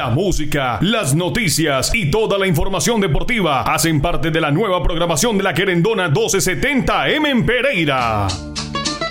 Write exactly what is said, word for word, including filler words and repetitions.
La música, las noticias y toda la información deportiva hacen parte de la nueva programación de la Querendona doce setenta eme en Pereira.